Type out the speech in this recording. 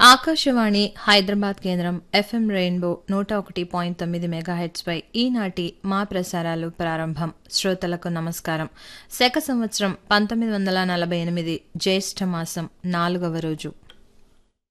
ఆకాశవాణి హైదరాబాద్ కేంద్రం FM rainbow 101.9 megahertz పై ఈనాటి మా ప్రసారాలు ప్రారంభం. శ్రోతలకు నమస్కారం. శక సంవత్సరం 1948 జ్యేష్ఠ మాసం 4వ రోజు.